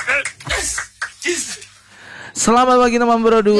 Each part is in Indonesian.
Selamat pagi teman Bro 2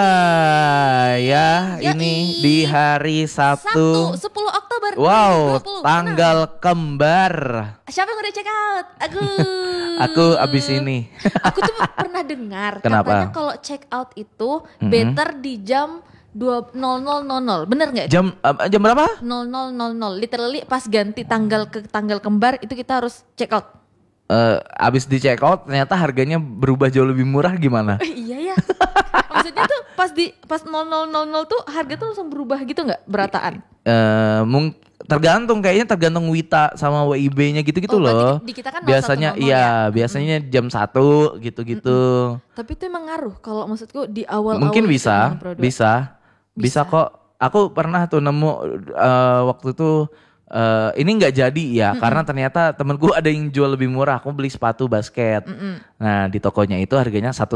ya. Ini di hari Sabtu 10 Oktober Wow, 2020. tanggal kembar. Siapa yang udah check out? Aku abis ini. Aku tuh pernah dengar Kenapa? katanya kalau check out itu better di jam 00.00. Bener nggak? Jam berapa? 00.00. Literally pas ganti tanggal ke tanggal kembar itu kita harus check out. Abis di check out ternyata harganya berubah jauh lebih murah gimana? Iya ya. Maksudnya tuh pas 00.00 tuh harga tuh langsung berubah gitu nggak berataan? Tergantung Wita sama WIB-nya gitu-gitu loh. Di kita kan 01.00 biasanya ya? Biasanya jam 1 gitu-gitu. Tapi itu emang ngaruh kalau maksudku di awal-awal. Mungkin gitu bisa kok. Aku pernah tuh nemu waktu itu ini nggak jadi ya karena ternyata temenku ada yang jual lebih murah. Aku beli sepatu basket. Nah di tokonya itu harganya 1,5.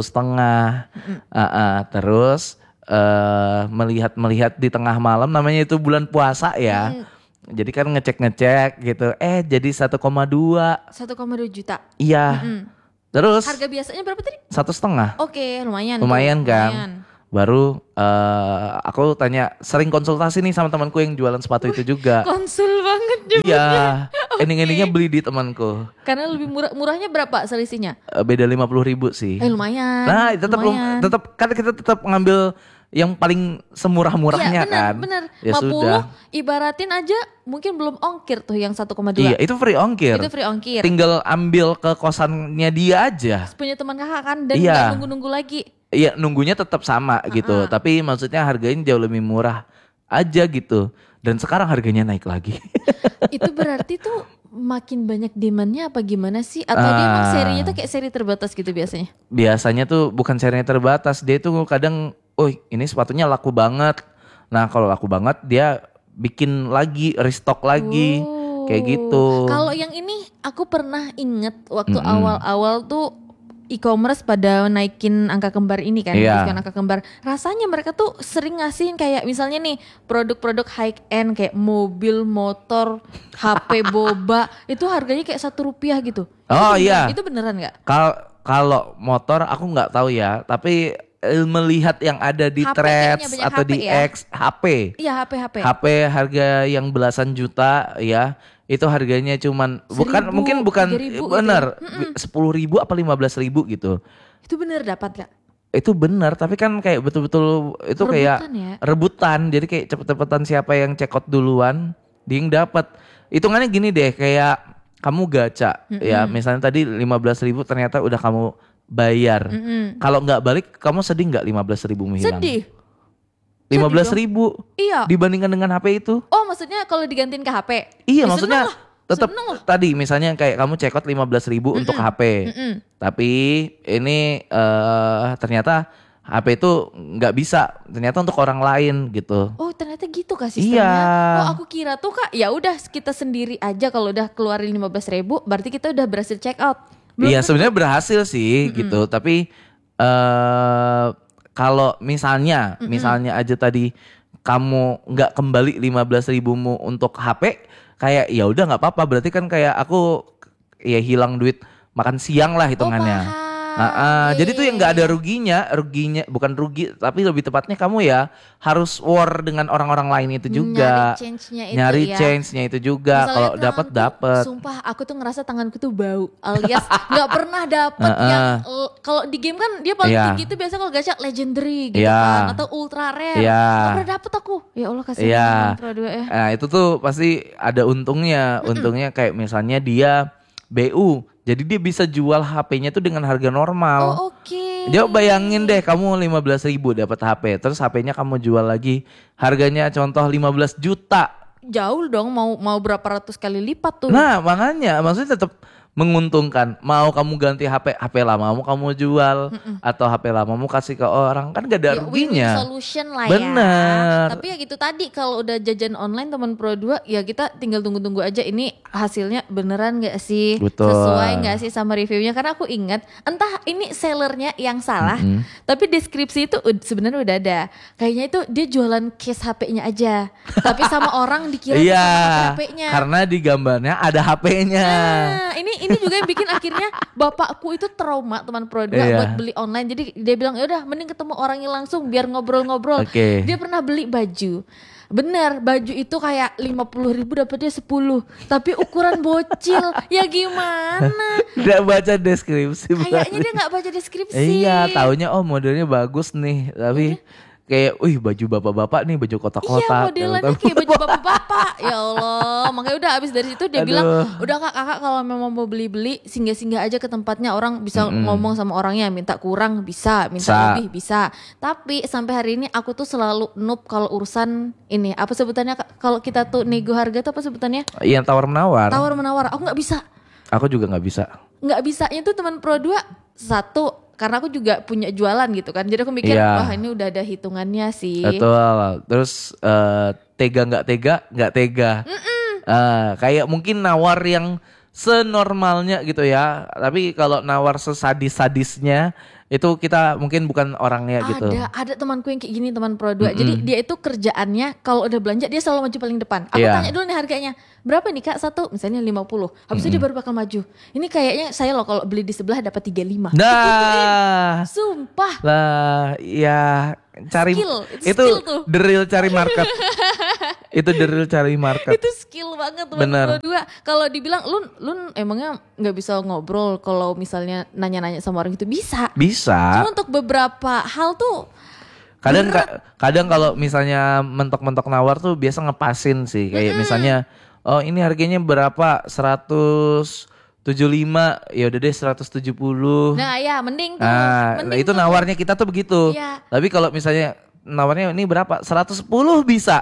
Terus melihat di tengah malam, namanya itu bulan puasa ya. Jadi kan ngecek gitu. Jadi 1,2. 1,2 juta. Iya. Terus Harga biasanya berapa tadi? 1,5. Oke, lumayan kan. Lumayan. Baru aku tanya, sering konsultasi nih sama temanku yang jualan sepatu itu juga. Konsul banget juga. Iya, ending-endingnya beli di temanku. Karena lebih murahnya berapa selisihnya? Beda 50.000 sih. Lumayan. Nah, tetap kan kita tetap ngambil yang paling semurah-murahnya kan. Bener. Ya 50 sudah. ibaratin aja mungkin belum ongkir tuh yang 1,2. Iya, itu free ongkir. Itu free ongkir. Tinggal ambil ke kosannya dia aja. Punya teman kakak kan dan Iya. nggak nunggu-nunggu lagi. Iya, nunggunya tetap sama gitu. Tapi maksudnya harganya jauh lebih murah aja gitu. Dan sekarang harganya naik lagi. Itu berarti tuh makin banyak demandnya apa gimana sih? Atau dia emang serinya tuh kayak seri terbatas gitu biasanya? Biasanya tuh bukan serinya terbatas. Dia tuh kadang, ini sepatunya laku banget. Nah kalau laku banget dia bikin lagi, restock lagi. Kayak gitu. Kalau yang ini aku pernah inget waktu awal-awal tuh e-commerce pada naikin angka kembar ini kan, diskon angka kembar. Rasanya mereka tuh sering ngasihin kayak misalnya nih produk-produk high end kayak mobil, motor, HP boba itu harganya kayak Rp1 gitu. Iya. Itu beneran nggak? Kalau motor aku nggak tahu ya, tapi melihat yang ada di HP Threads kayaknya banyak atau HP di ya? HP. Iya HP. HP harga yang belasan juta ya. Itu harganya cuman mungkin bukan 3.000 bener gitu. 10.000 apa 15.000 gitu. Itu bener dapat gak? Itu benar, tapi kan kayak betul-betul itu Rebutan kayak ya? rebutan. Jadi kayak cepet-cepetan siapa yang check out duluan, dia yang dapat. Hitungannya gini deh, kayak kamu gacha ya, misalnya tadi 15.000 ternyata udah kamu bayar. Kalau nggak balik, kamu sedih nggak 15.000 hilang? Sedih. 15.000 Iya. dibandingkan dengan HP itu. Oh maksudnya kalau digantiin ke HP? Iya, Ya, maksudnya seneng lah. tetap Seneng lah. tadi misalnya kayak kamu check out 15.000 untuk HP. Tapi ini ternyata HP itu nggak bisa, ternyata untuk orang lain gitu. Oh ternyata gitu kah sistemnya? Iya. Oh aku kira tuh kak ya udah kita sendiri aja kalau udah keluarin 15.000 berarti kita udah berhasil check out. Iya sebenarnya berhasil sih gitu, tapi kalau misalnya aja tadi kamu nggak kembali 15.000-mu untuk HP, kayak ya udah nggak apa-apa, berarti kan kayak aku ya hilang duit makan siang lah hitungannya. paham. Jadi tuh yang nggak ada ruginya bukan rugi, tapi lebih tepatnya kamu ya harus war dengan orang-orang lain itu juga. Nyari change-nya itu juga. Kalau dapat. Sumpah aku tuh ngerasa tanganku tuh bau alias nggak pernah dapet yang kalau di game kan dia paling tinggi itu biasa kalau gacha legendary gitu kan atau ultra rare. Nggak pernah dapet aku. Ya Allah kasihan Pro 2 ya. Nah itu tuh pasti ada untungnya. Untungnya kayak misalnya dia BU. Jadi dia bisa jual HP-nya tuh dengan harga normal. Oh oke. Dia bayangin deh kamu 15.000 dapat HP, terus HP-nya kamu jual lagi harganya contoh 15 juta. Jauh dong mau berapa ratus kali lipat tuh. Nah makanya maksudnya tetap menguntungkan. Mau kamu ganti HP lamamu kamu jual atau HP lamamu kasih ke orang, kan gak ada ruginya. Win-win solution lah Bener. ya. Tapi ya gitu tadi kalau udah jajan online teman Pro 2 ya kita tinggal tunggu-tunggu aja ini hasilnya beneran gak sih? Betul. Sesuai gak sih sama reviewnya? Karena aku ingat entah ini sellernya yang salah tapi deskripsi itu sebenarnya udah ada. Kayaknya itu dia jualan case HP-nya aja. Tapi sama orang dikira iya, HP-nya. karena di gambarnya ada HP-nya. Nah, ini ini juga yang bikin akhirnya bapakku itu trauma teman Pro 2 buat beli online. Jadi dia bilang ya udah mending ketemu orangnya langsung biar ngobrol-ngobrol. Dia pernah beli baju. Bener, baju itu kayak 50.000 dapetnya 10, tapi ukuran bocil. Ya gimana? Nggak baca deskripsi. Kayaknya dia nggak baca deskripsi. Iya, taunya modelnya bagus nih, tapi kayak, baju bapak-bapak nih, baju kotak-kotak. Iya, modelannya kayak baju bapak-bapak. Ya Allah, makanya udah abis dari situ dia bilang, udah kakak kalau memang mau beli-beli, singgah-singgah aja ke tempatnya, orang bisa ngomong sama orangnya, minta kurang bisa, minta lebih bisa. Tapi sampai hari ini aku tuh selalu noob kalau urusan ini, apa sebutannya kalau kita tuh nego harga tuh apa sebutannya? Yang tawar-menawar. Tawar-menawar, aku nggak bisa. Aku juga nggak bisa. Nggak bisanya tuh teman Pro 2 satu. Karena aku juga punya jualan gitu kan. Jadi aku mikir wah ini udah ada hitungannya sih. Betul. Terus tega nggak tega. Kayak mungkin nawar yang senormalnya gitu ya. Tapi kalau nawar sesadis-sadisnya itu kita mungkin bukan orangnya gitu. Ada temanku yang kayak gini, teman Pro 2. Jadi dia itu kerjaannya kalau udah belanja dia selalu maju paling depan. Aku tanya dulu nih harganya. Berapa nih Kak satu? Misalnya 50. Habis itu dia baru bakal maju. Ini kayaknya saya loh kalau beli di sebelah dapat 35. Nah. Sumpah. Lah, ya cari skill. Itu the real cari market. Itu the real cari market. Itu skill banget teman Pro 2. Kalau dibilang lu emangnya nggak bisa ngobrol kalau misalnya nanya-nanya sama orang itu bisa. Cuma untuk beberapa hal tuh kadang kalau misalnya mentok-mentok nawar tuh biasa ngepasin sih. Kayak misalnya ini harganya berapa? 175, ya udah deh 170. Nah ya mending tuh. Nah itu nawarnya kita tuh begitu. Iya. Tapi kalau misalnya nawarnya ini berapa? 110 bisa.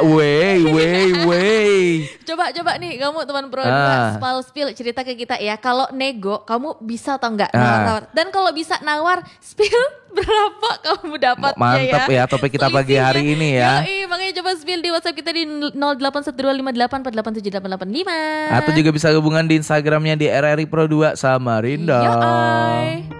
Wey. Coba nih kamu teman Pro 2 spill cerita ke kita ya. Kalau nego kamu bisa atau enggak nawar? Dan kalau bisa nawar spill berapa kamu dapatnya ya? Mantap ya topik kita pagi hari ini ya. Makanya coba spill di WhatsApp kita di 081258487885. Atau juga bisa hubungan di Instagramnya di RRI Pro 2 Samarinda.